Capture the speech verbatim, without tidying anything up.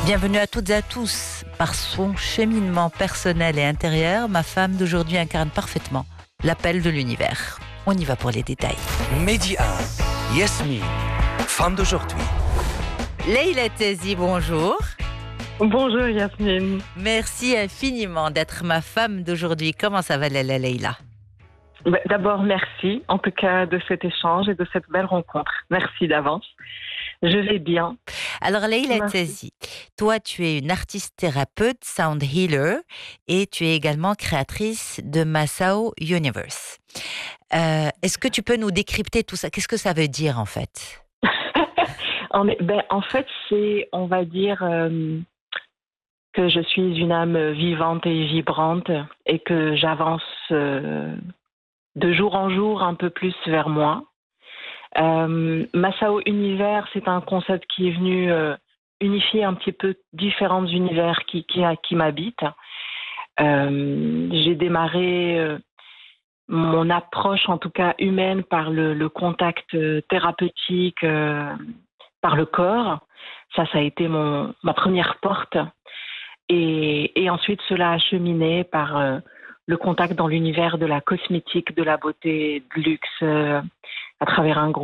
Bienvenue à toutes et à tous. Par son cheminement personnel et intérieur, ma femme d'aujourd'hui incarne parfaitement l'appel de l'univers. On y va pour les détails. Midi un, Yasmine, femme d'aujourd'hui. Leïla Tezi, bonjour. Bonjour Yasmine. Merci infiniment d'être ma femme d'aujourd'hui. Comment ça va, Leïla Leïla? D'abord, merci en tout cas de cet échange et de cette belle rencontre. Merci d'avance. Je vais bien. Alors Leïla Tezi, toi tu es une artiste thérapeute, sound healer, et tu es également créatrice de Masao Universe. Euh, est-ce que tu peux nous décrypter tout ça? Qu'est-ce que ça veut dire en fait? en, ben, en fait, c'est, on va dire, euh, que je suis une âme vivante et vibrante et que j'avance euh, de jour en jour un peu plus vers moi. Euh, Masao Univers, c'est un concept qui est venu euh, unifier un petit peu différents univers qui, qui, qui m'habitent. Euh, j'ai démarré euh, mon approche, en tout cas humaine, par le, le contact thérapeutique, euh, par le corps. Ça, ça a été mon, ma première porte. Et, et ensuite, cela a cheminé par euh, le contact dans l'univers de la cosmétique, de la beauté, de luxe, euh, à travers un groupe.